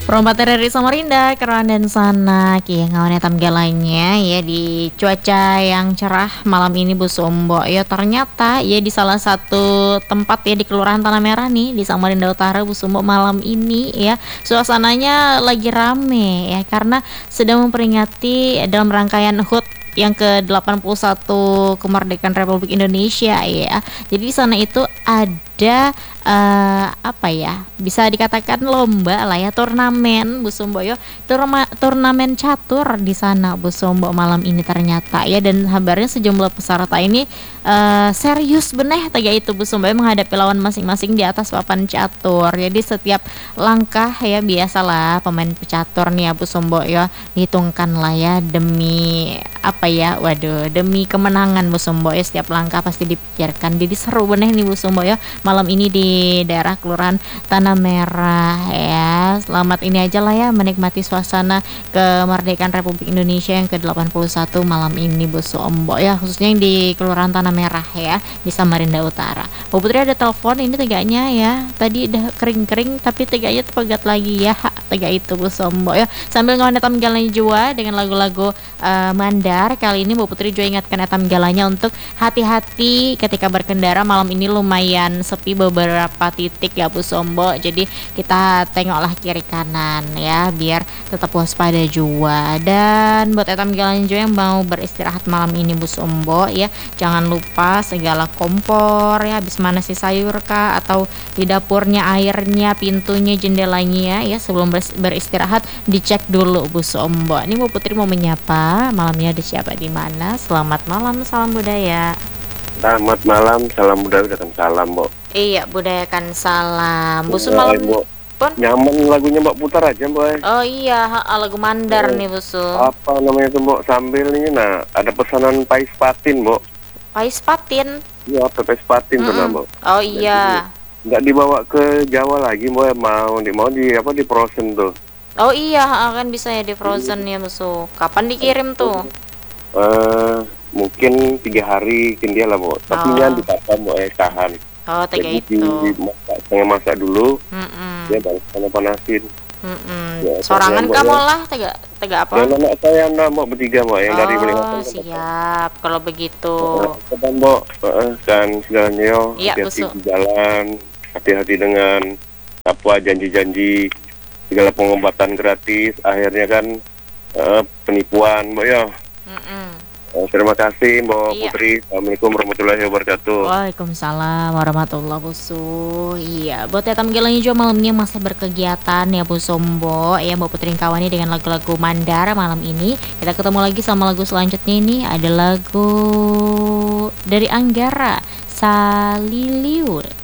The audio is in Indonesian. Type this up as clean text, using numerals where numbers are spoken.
Perompat dari Samarinda, Keran dan Sanak ya ngawannya tamgalannya ya di cuaca yang cerah malam ini Bu Sombo ya ternyata ya di salah satu tempat ya di Kelurahan Tanah Merah nih di Samarinda Utara Bu Sombo malam ini ya suasananya lagi rame ya karena sedang memperingati dalam rangkaian HUT yang ke-81 kemerdekaan Republik Indonesia ya. Jadi di sana itu ada apa ya? Bisa dikatakan lomba lah ya, turnamen Bu Somboyo, turnamen catur di sana Bu Sombo malam ini ternyata ya dan kabarnya sejumlah peserta ini serius beneh tega itu Bu Sombo menghadapi lawan masing-masing di atas papan catur. Jadi setiap langkah ya biasalah pemain pecatur nih ya Bu Sombo ya dihitungkan lah ya demi apa ya, waduh demi kemenangan Bu Sombo ya setiap langkah pasti dipikirkan. Jadi seru beneh nih Bu Sombo ya malam ini di daerah Kelurahan Tanah Merah ya. Selamat ini aja lah ya menikmati suasana kemerdekaan Republik Indonesia yang ke-81 malam ini Bu Sombo ya, khususnya yang di Kelurahan Tanah Merah ya di Samarinda Utara. Bu Putri ada telepon ini tegaknya ya. Tadi udah kering-kering tapi tegaknya terpegat lagi ya. Tega itu Bu Sombo ya. Sambil ngawan etam galanya jua dengan lagu-lagu Mandar. Kali ini Bu Putri juga ingatkan etam galanya untuk hati-hati ketika berkendara malam ini lumayan sepi beberapa titik ya Bu Sombo. Jadi kita tengoklah kiri kanan ya biar tetap waspada jua. Dan buat etam galanya juga yang mau beristirahat malam ini Bu Sombo ya, jangan lupa segala kompor ya habis manasi sayur kah atau di dapurnya airnya, pintunya, jendelanya ya sebelum beristirahat dicek dulu Bu Sombo. Ini Bu Putri mau menyapa malamnya ada siapa di mana. Selamat malam, salam budaya. Selamat malam, salam budaya dan salam, Mbok. Iya, budayakan salam. Bu Ya, malam Mbok. pun. Nyaman lagunya Mbak putar aja, Mbok. Oh iya, lagu Mandar nih Bu Apa namanya itu, Mbok? Sambil ini nah, ada pesanan pais patin, Mbok. Pais patin. Iya, pais patin tuh, nah, Mbok. Oh iya. Nggak dibawa ke Jawa lagi, Mbok. Mau di apa di frozen tuh. Oh iya, kan bisa ya di frozen ya Bu. Kapan dikirim tuh? Mungkin 3 hari dia lah, Mbok. Tapi jangan dipaksa, Mbok, tahan. Oh, tega itu. Masak dulu. Ya, baru panasin. Ya, sorangan kamu lah, tega apa? Dan anak saya Mbok bertiga, Mbok, yang dari Melingkatan. Siap, kalau begitu. Teman, Mbok, dan segalanya Iya, hati-hati di jalan, hati-hati dengan apa janji-janji segala pengobatan gratis, akhirnya kan penipuan, Mbok ya. Terima kasih Mbak Putri. Assalamualaikum warahmatullahi wabarakatuh. Waalaikumsalam warahmatullahi wabarakatuh. Iya, buat etam gelangnya juga malam ini masih berkegiatan ya Bu Sombo ya Mbak Putri Kawani dengan lagu-lagu Mandar malam ini. Kita ketemu lagi sama lagu selanjutnya ini ada lagu dari Anggara Saliliur.